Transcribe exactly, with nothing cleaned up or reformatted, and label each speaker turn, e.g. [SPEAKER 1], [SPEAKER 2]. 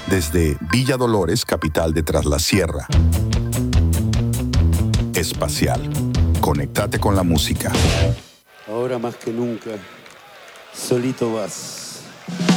[SPEAKER 1] desde Villa Dolores, capital de Tras la Sierra. Espacial. Conéctate con la música.
[SPEAKER 2] Ahora más que nunca, solito vas.